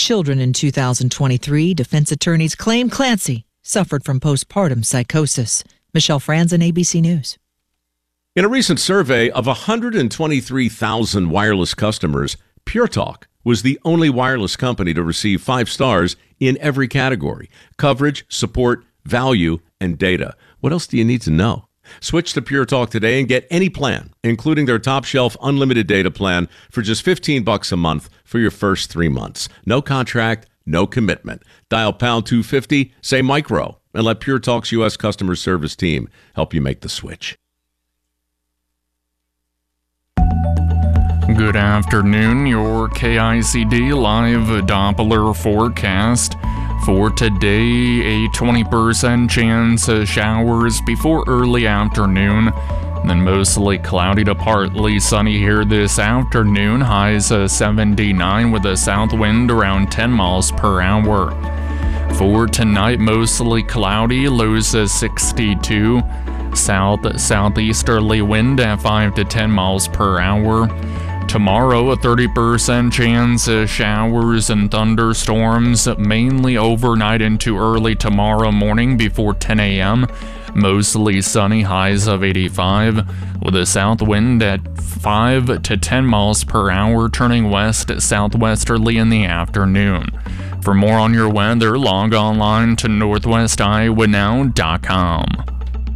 children in 2023. Defense attorneys claim Clancy suffered from postpartum psychosis. Michelle Franzen, ABC News. In a recent survey of 123,000 wireless customers, Pure Talk was the only wireless company to receive 5 stars in every category: coverage, support, value, and data. What else do you need to know? Switch to Pure Talk today and get any plan, including their top shelf unlimited data plan for just $15 a month for your first 3 months. No contract, no commitment. Dial pound 250, say micro, and let Pure Talk's U.S. customer service team help you make the switch. Good afternoon, your KICD live Doppler forecast. For today, a 20% chance of showers before early afternoon, then mostly cloudy to partly sunny here this afternoon. Highs 79 with a south wind around 10 miles per hour. For tonight, mostly cloudy, lows 62. Southeasterly wind at 5 to 10 miles per hour. Tomorrow, a 30% chance of showers and thunderstorms, mainly overnight into early tomorrow morning before 10 a.m. Mostly sunny, highs of 85, with a south wind at 5 to 10 miles per hour, turning west-southwesterly in the afternoon. For more on your weather, log online to northwestiowa.now.com.